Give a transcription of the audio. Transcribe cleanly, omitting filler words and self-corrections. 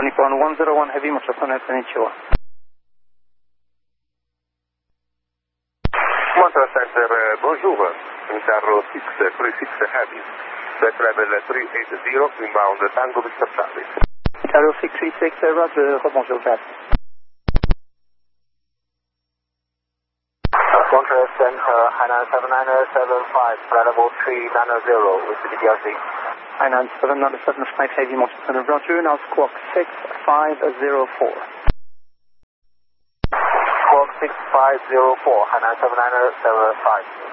All Nippon 101 Heavy, Mochasana, konnichiwa. Montreal Center, bonjour. Carro 636 Heavy. Flight level 380, inbound Tango Victor Charlie. Carro 636, roger, rebonjour, Pat. Montreal Center, Hainan 797 flight level 390 with the DRC. Hainan 797 Heavy, Mochasana, roger, now squawk 6504. Squawk 6504, Hainan 797 flight.